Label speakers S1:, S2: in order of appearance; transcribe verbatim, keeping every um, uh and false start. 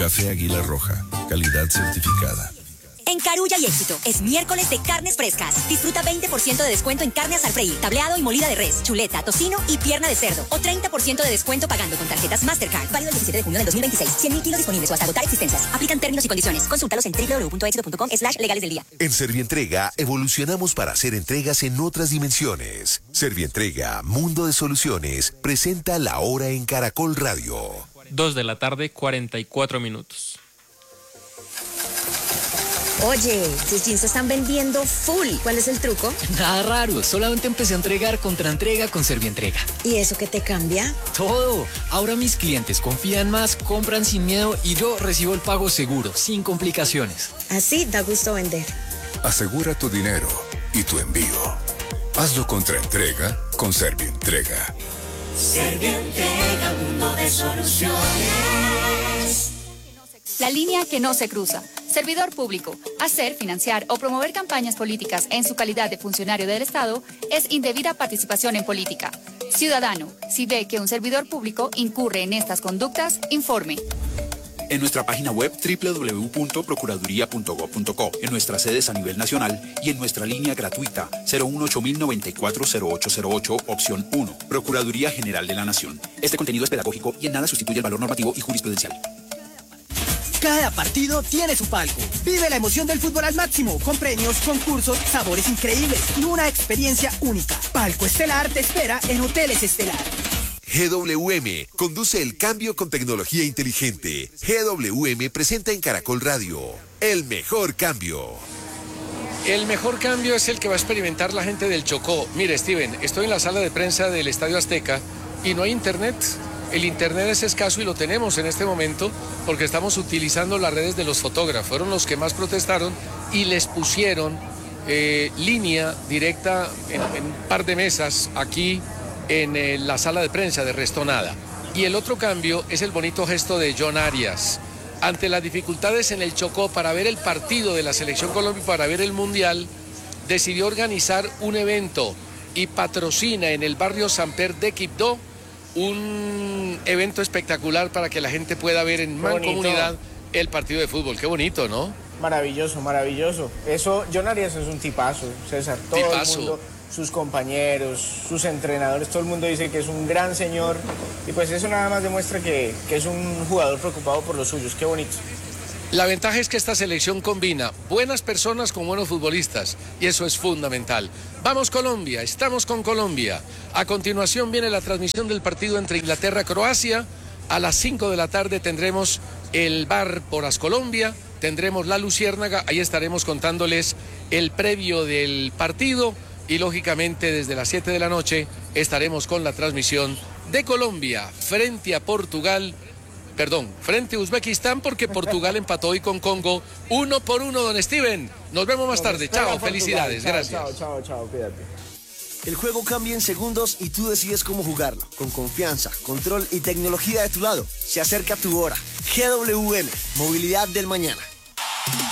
S1: Café Águila Roja, calidad certificada.
S2: En Carulla y Éxito, es miércoles de carnes frescas. Disfruta veinte por ciento de descuento en carnes al freír, tableado y molida de res, chuleta, tocino y pierna de cerdo. O treinta por ciento de descuento pagando con tarjetas Mastercard. Válido el diecisiete de junio del dos mil veintiséis. cien mil kilos disponibles o hasta agotar existencias. Aplican términos y condiciones. Consúltalos en doble u doble u doble u punto éxito punto com slash legales del día.
S3: En Servientrega evolucionamos para hacer entregas en otras dimensiones. Servientrega, Mundo de Soluciones, presenta La Hora en Caracol Radio.
S4: Dos de la tarde, cuarenta y cuatro minutos.
S5: Oye, tus jeans se están vendiendo full. ¿Cuál es el truco?
S6: Nada raro, solamente empecé a entregar contra entrega con Servientrega.
S5: ¿Y eso qué te cambia?
S6: Todo. Ahora mis clientes confían más, compran sin miedo y yo recibo el pago seguro, sin complicaciones.
S5: Así da gusto vender.
S7: Asegura tu dinero y tu envío. Hazlo contra entrega con Servientrega.
S8: Servientrega, mundo de soluciones.
S9: La línea que no se cruza. Servidor público. Hacer, financiar o promover campañas políticas en su calidad de funcionario del Estado es indebida participación en política. Ciudadano, si ve que un servidor público incurre en estas conductas, informe.
S10: En nuestra página web doble u doble u doble u punto procuraduría punto gob punto co, en nuestras sedes a nivel nacional y en nuestra línea gratuita cero uno ocho mil noventa y cuatro cero ocho cero ocho, opción uno. Procuraduría General de la Nación. Este contenido es pedagógico y en nada sustituye el valor normativo y jurisprudencial.
S11: Cada partido tiene su palco. Vive la emoción del fútbol al máximo, con premios, concursos, sabores increíbles y una experiencia única. Palco Estelar te espera en Hoteles Estelar.
S3: G W M conduce el cambio con tecnología inteligente. G W M presenta en Caracol Radio el mejor cambio.
S12: El mejor cambio es el que va a experimentar la gente del Chocó. Mire, Steven, estoy en la sala de prensa del Estadio Azteca y no hay internet. El internet es escaso y lo tenemos en este momento porque estamos utilizando las redes de los fotógrafos. Fueron los que más protestaron y les pusieron eh, línea directa en, en un par de mesas aquí en eh, la sala de prensa de Restonada. Y el otro cambio es el bonito gesto de John Arias. Ante las dificultades en el Chocó para ver el partido de la Selección Colombia y para ver el Mundial, decidió organizar un evento y patrocina en el barrio Samper de Quibdó un evento espectacular para que la gente pueda ver en mancomunidad el partido de fútbol. Qué bonito, ¿no?
S13: Maravilloso, maravilloso. Eso, John Arias es un tipazo, César. Todo
S12: tipazo.
S13: El mundo, sus compañeros, sus entrenadores, todo el mundo dice que es un gran señor. Y pues eso nada más demuestra que, que es un jugador preocupado por los suyos. Qué bonito.
S12: La ventaja es que esta selección combina buenas personas con buenos futbolistas y eso es fundamental. Vamos Colombia, estamos con Colombia. A continuación viene la transmisión del partido entre Inglaterra y Croacia. A las cinco de la tarde tendremos el bar por Ascolombia, tendremos la Luciérnaga, ahí estaremos contándoles el previo del partido y lógicamente desde las siete de la noche estaremos con la transmisión de Colombia frente a Portugal. Perdón, frente a Uzbekistán porque Portugal empató hoy con Congo uno por uno, don Steven. Nos vemos más tarde. Chao, felicidades,
S13: chao,
S12: gracias.
S13: Chao, chao, chao, cuídate.
S14: El juego cambia en segundos y tú decides cómo jugarlo. Con confianza, control y tecnología de tu lado. Se acerca tu hora. G W M, movilidad del mañana.